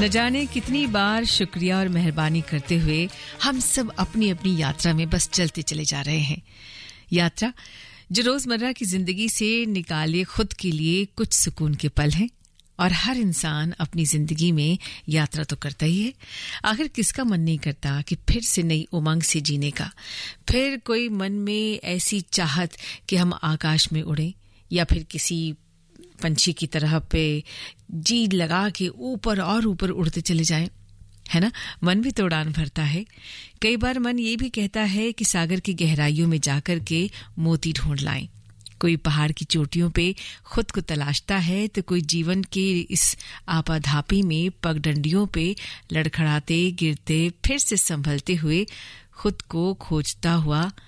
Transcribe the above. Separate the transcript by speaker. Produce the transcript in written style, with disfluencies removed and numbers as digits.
Speaker 1: न जाने कितनी बार शुक्रिया और मेहरबानी करते हुए हम सब अपनी अपनी यात्रा में बस चलते चले जा रहे हैं। यात्रा जो रोजमर्रा की जिंदगी से निकाले खुद के लिए कुछ सुकून के पल हैं, और हर इंसान अपनी जिंदगी में यात्रा तो करता ही है। आखिर किसका मन नहीं करता कि फिर से नई उमंग से जीने का, फिर कोई मन में ऐसी चाहत कि हम आकाश में उड़ें या फिर किसी पंछी की तरह पे जी लगा के ऊपर और ऊपर उड़ते चले जाएं, है ना। मन भी तो उड़ान भरता है। कई बार मन ये भी कहता है कि सागर की गहराइयों में जाकर के मोती ढूंढ लाएं। कोई पहाड़ की चोटियों पे खुद को तलाशता है, तो कोई जीवन के इस आपाधापी में पगडंडियों पे लड़खड़ाते गिरते फिर से संभलते हुए खुद को खोजता हुआ